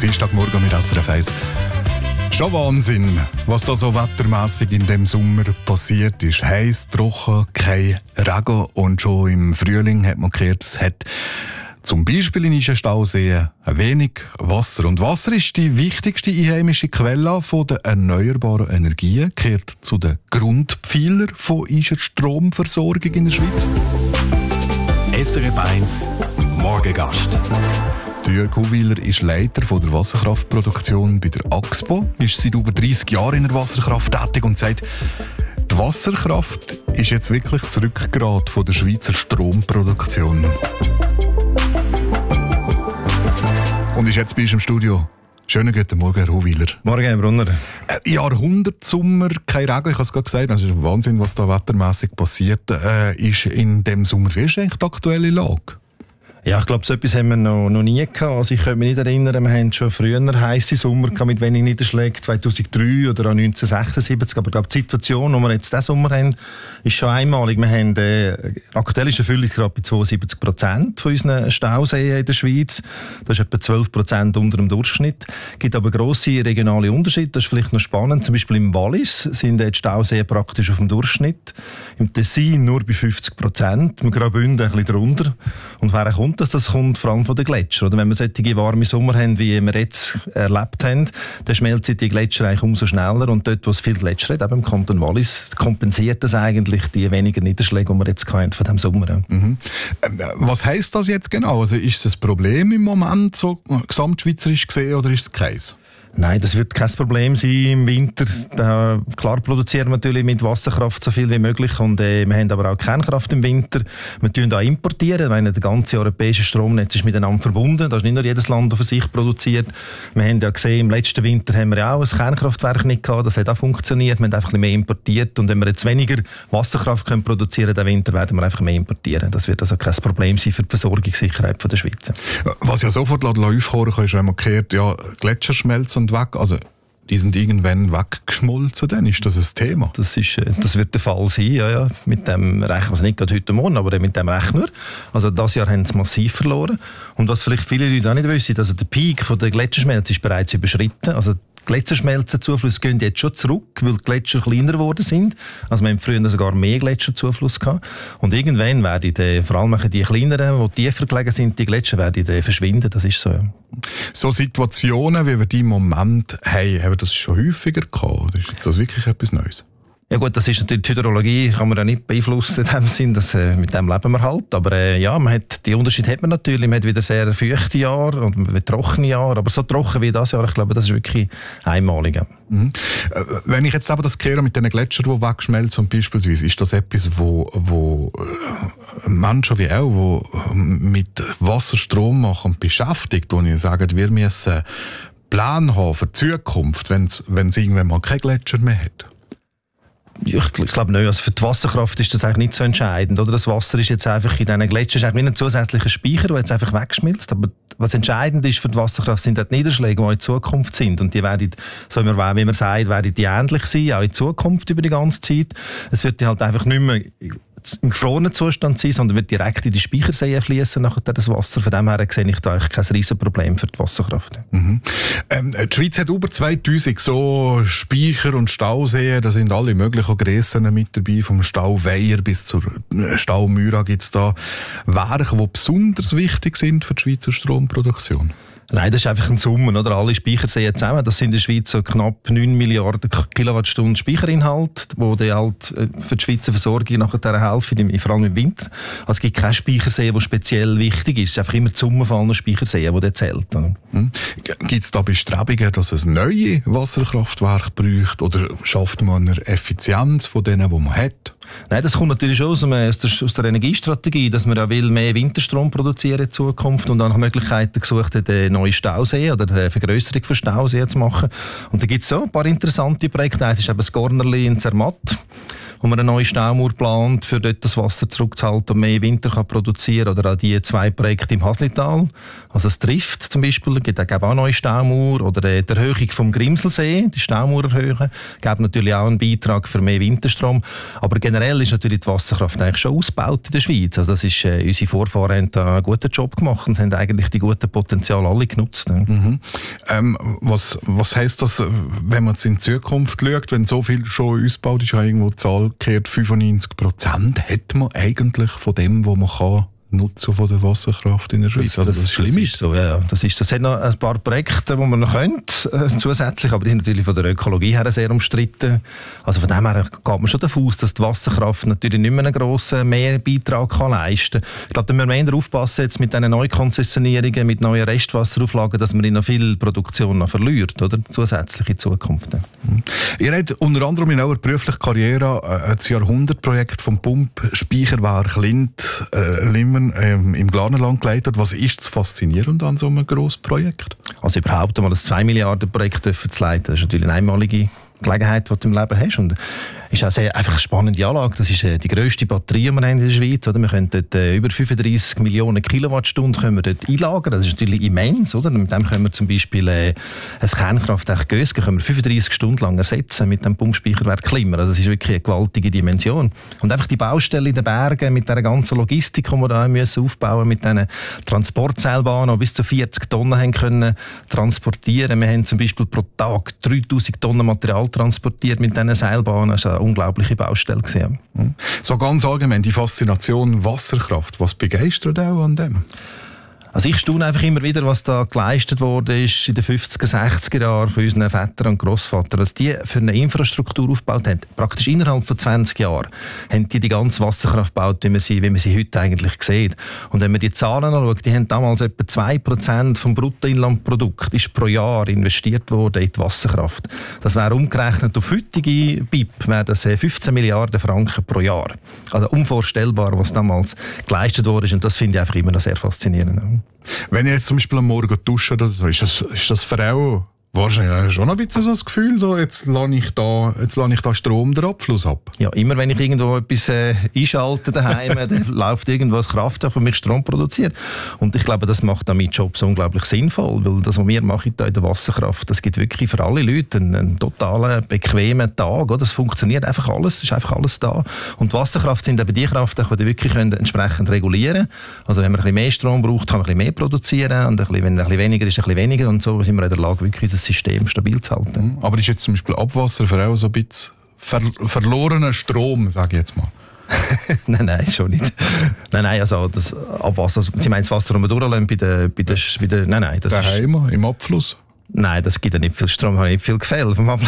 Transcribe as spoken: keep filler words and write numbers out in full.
Dienstagmorgen mit S R F eins. Schon Wahnsinn, was da so wettermässig in dem Sommer passiert ist. Heiß, trocken, kein Regen und schon im Frühling hat man gehört, es hat zum Beispiel in Ischenstauseen ein wenig Wasser. Und Wasser ist die wichtigste einheimische Quelle von der erneuerbaren Energien, gehört zu den Grundpfeilern von Ischer Stromversorgung in der Schweiz. S R F eins Morgengast. Jörg Huwiler ist Leiter der Wasserkraftproduktion bei der Axpo, ist seit über dreissig Jahren in der Wasserkraft tätig und sagt, die Wasserkraft ist jetzt wirklich das Rückgrat von der Schweizer Stromproduktion. Und ist jetzt bei uns im Studio. Schönen guten Morgen, Herr Huwiler. Morgen, Herr Brunner. Ein Jahrhundertsommer, kein Regen, ich habe es gerade gesagt, das ist ein Wahnsinn, was da wettermässig passiert äh, ist in dem Sommer. Wie ist eigentlich die aktuelle Lage? Ja, ich glaube, so etwas haben wir noch, noch nie gehabt. Also ich kann mich nicht erinnern, wir hatten schon früher heisse Sommer gehabt mit wenig Niederschlägen, zweitausenddrei oder auch neunzehnhundertsechsundsiebzig. Aber ich glaube, die Situation, die wir jetzt diesen Sommer haben, ist schon einmalig. Wir haben äh, aktuell ist der Füllungsgrad bei zweiundsiebzig Prozent von unseren Stauseen in der Schweiz. Das ist etwa zwölf Prozent unter dem Durchschnitt. Es gibt aber grosse regionale Unterschiede. Das ist vielleicht noch spannend. Zum Beispiel im Wallis sind die Stauseen praktisch auf dem Durchschnitt. Im Tessin nur bei fünfzig Prozent. Im Graubünden ein bisschen drunter. Und wer kommt dass das kommt vor allem von den Gletschern. Oder wenn wir solche warme Sommer haben, wie wir jetzt erlebt haben, dann schmelzen die Gletscher eigentlich umso schneller. Und dort, wo es viel Gletscher hat, eben im Kanton Wallis, kompensiert das eigentlich die weniger Niederschläge, die wir jetzt hatten von diesem Sommer. Mhm. Was heisst das jetzt genau? Also ist es ein Problem im Moment, so gesamtschweizerisch gesehen, oder ist es keins? Nein, das wird kein Problem sein im Winter. Da, klar produzieren wir natürlich mit Wasserkraft so viel wie möglich und äh, wir haben aber auch Kernkraft im Winter. Wir tun da importieren, weil das ganze europäische Stromnetz ist miteinander verbunden. Da ist nicht nur jedes Land, das für sich produziert. Wir haben ja gesehen, im letzten Winter haben wir ja auch ein Kernkraftwerk nicht gehabt. Das hat auch funktioniert. Wir haben einfach ein bisschen mehr importiert und wenn wir jetzt weniger Wasserkraft können produzieren den Winter, werden wir einfach mehr importieren. Das wird also kein Problem sein für die Versorgungssicherheit der Schweiz. Was ja sofort aufhören kann, ist, wenn man hört, ja, Gletscher schmelzen weg, also die sind irgendwann weggeschmolzen, dann ist das ein Thema. Das, ist, das wird der Fall sein, ja, ja, mit dem Rechner, also nicht gerade heute Morgen, aber mit dem Rechner. Also das Jahr haben sie massiv verloren. Und was vielleicht viele Leute auch nicht wissen, also der Peak von der Gletscherschmelze ist bereits überschritten. Also die Gletscherschmelzenzuflüsse gehen jetzt schon zurück, weil die Gletscher kleiner geworden sind. Also wir haben früher sogar mehr Gletscherzufluss gehabt. Und irgendwann werden die, vor allem die kleineren, die tiefer gelegen sind, die Gletscher werden die verschwinden. Das ist so. Ja. So Situationen, wie wir die im Moment haben, haben wir das schon häufiger gehabt? Oder ist das wirklich etwas Neues? Ja gut, das ist natürlich die Hydrologie, kann man ja nicht beeinflussen in dem Sinn, dass, äh, mit dem leben wir halt. Aber äh, ja, man hat, die Unterschiede hat man natürlich. Man hat wieder sehr feuchte Jahre und wieder trockene Jahre, aber so trocken wie das Jahr, ich glaube, das ist wirklich einmalig. Mhm. Äh, wenn ich jetzt aber das kehre mit den Gletschern, die wegschmelzen, beispielsweise, ist das etwas, wo, wo äh, Menschen wie auch, wo mit Wasserstrom machen beschäftigt, wo ich sage, wir müssen Plan haben für die Zukunft, wenn es irgendwann mal keine Gletscher mehr hat? Ich, ich glaube nicht. Also für die Wasserkraft ist das eigentlich nicht so entscheidend. Oder? Das Wasser ist jetzt einfach in diesen Gletschern ist eigentlich wie ein zusätzlicher Speicher, der jetzt einfach wegschmilzt. Aber was entscheidend ist für die Wasserkraft, sind die Niederschläge, die in Zukunft sind. Und die werden, so wie man, wie man sagt, werden die ähnlich sein, auch in Zukunft über die ganze Zeit. Es wird halt einfach nicht mehr im gefrorenen Zustand sein, sondern wird direkt in die Speicherseen fließen nachher das Wasser. Von dem her sehe ich da eigentlich kein Riesenproblem für die Wasserkraft. Mhm. Ähm, die Schweiz hat über zweitausend so Speicher und Stauseen, da sind alle möglichen Grössen mit dabei, vom Stau Weiher bis zur Stau Myra gibt es da Werke, die besonders wichtig sind für die Schweizer Stromproduktion. Nein, das ist einfach ein Summen, oder? Alle Speicherseen zusammen. Das sind in der Schweiz so knapp neun Milliarden Kilowattstunden Speicherinhalt, wo die halt für die Schweizer Versorgung nachher helfen, vor allem im Winter. Also es gibt keinen Speichersee, der speziell wichtig ist. Es ist einfach immer die Summe von allen Speicherseen, die dort zählt. Hm. Gibt es da Bestrebungen, dass es neue Wasserkraftwerke braucht? Oder schafft man eine Effizienz von denen, die man hat? Nein, das kommt natürlich schon aus, aus, aus der Energiestrategie, dass man ja will mehr Winterstrom produzieren in Zukunft und auch nach Möglichkeiten gesucht hat, neue Stauseen oder eine Vergrösserung von Stauseen zu machen. Und da gibt es so ein paar interessante Projekte. Eins ist eben das Gornerli in Zermatt. wo man eine neue Staumauer plant, für dort das Wasser zurückzuhalten und mehr Winter kann produzieren. Oder auch die zwei Projekte im Haslital. Also das Trift zum Beispiel, gibt auch eine neue Staumauer. Oder die Erhöhung vom Grimselsee, die Staumauer erhöhen, gibt natürlich auch einen Beitrag für mehr Winterstrom. Aber generell ist natürlich die Wasserkraft eigentlich schon ausgebaut in der Schweiz. Also das ist, äh, unsere Vorfahren haben da einen guten Job gemacht und haben eigentlich die guten Potenziale alle genutzt. Ne? Mhm. Ähm, was, was heisst das, wenn man jetzt in die Zukunft schaut, wenn so viel schon ausgebaut ist, irgendwo die Zahl gehört, fünfundneunzig Prozent, hat man eigentlich von dem, was man kann, Nutzen von der Wasserkraft in der Schweiz. Also das, das, das ist so, ja. Das ist, das hat noch ein paar Projekte, die man noch könnte, äh, zusätzlich, aber die sind natürlich von der Ökologie her sehr umstritten. Also von dem her geht man schon davon aus, dass die Wasserkraft natürlich nicht mehr einen grossen Mehrbeitrag kann leisten kann. Ich glaube, da müssen wir eher aufpassen jetzt mit diesen Neukonzessionierungen, mit neuen Restwasserauflagen, dass man in noch viel Produktion noch verliert, oder? Zusätzlich in Zukunft. Mhm. Ihr habt unter anderem in eurer beruflichen Karriere äh, das Jahrhundertprojekt vom Pumpspeicherwerk Lind, äh, Limmern ähm, im Glarnerland geleitet. Was ist das Faszinierende an so einem grossen Projekt? Also überhaupt einmal ein zwei Milliarden Projekt zu leiten, das ist natürlich eine einmalige Gelegenheit, die du im Leben hast. Und ist auch sehr, einfach eine spannende Anlage. Das ist äh, die grösste Batterie, die wir haben in der Schweiz. Oder? Wir können dort äh, über fünfunddreissig Millionen Kilowattstunden können wir dort einlagern. Das ist natürlich immens. Oder? Mit dem können wir zum Beispiel äh, ein Kernkraftwerk Gösgen können wir fünfunddreissig Stunden lang ersetzen mit dem Pumpspeicherwerk Klimmer. Also das ist wirklich eine gewaltige Dimension. Und einfach die Baustelle in den Bergen mit der ganzen Logistik, die wir da müssen aufbauen mit diesen Transportseilbahnen, die bis zu vierzig Tonnen haben können transportieren. Wir haben zum Beispiel pro Tag dreitausend Tonnen Material transportiert mit diesen Seilbahnen. Das war eine unglaubliche Baustelle gewesen. So ganz allgemein, die Faszination Wasserkraft, was begeistert auch an dem? Also ich staune einfach immer wieder, was da geleistet wurde ist in den fünfziger, sechziger Jahren von unseren Vätern und Grossvätern, was die für eine Infrastruktur aufgebaut haben. Praktisch innerhalb von zwanzig Jahren haben die die ganze Wasserkraft gebaut, wie man sie, wie man sie heute eigentlich sieht. Und wenn man die Zahlen anschaut, die haben damals etwa zwei Prozent vom Bruttoinlandprodukt ist pro Jahr investiert worden in die Wasserkraft. Das wäre umgerechnet auf heutige B I P, wäre das fünfzehn Milliarden Franken pro Jahr. Also unvorstellbar, was damals geleistet wurde. Und das finde ich einfach immer noch sehr faszinierend. Wenn ihr jetzt zum Beispiel am Morgen duscht oder so, ist das, ist das für auch wahrscheinlich schon ein bisschen so das Gefühl, so, jetzt lasse ich da, jetzt lasse ich da Strom den Abfluss ab? Ja, immer wenn ich irgendwo etwas äh, einschalte daheim, dann läuft irgendwo ein Kraftwerk, das mich Strom produziert. Und ich glaube, das macht dann meinen Job so unglaublich sinnvoll, weil das, was wir machen hier in der Wasserkraft, das gibt wirklich für alle Leute einen, einen totalen, bequemen Tag. Oder? Es funktioniert einfach alles, es ist einfach alles da. Und die Wasserkraft sind eben die Kraftwerke, die wirklich können entsprechend regulieren können. Also wenn man ein bisschen mehr Strom braucht, kann man ein bisschen mehr produzieren und ein bisschen, wenn ein bisschen weniger ist, ein bisschen weniger. Und so sind wir in der Lage, wirklich das System stabil zu halten. Aber ist jetzt zum Beispiel Abwasser für auch so ein bisschen ver verlorener Strom, sage ich jetzt mal? nein, nein, schon nicht. nein, nein, also das Abwasser, also, Sie meinen das Wasser, das wir durchlassen bei der, bei der, bei der, nein, nein, das daheim, ist... im Abfluss? Nein, das gibt ja nicht viel Strom, hat nicht viel Gefälle vom Abfluss.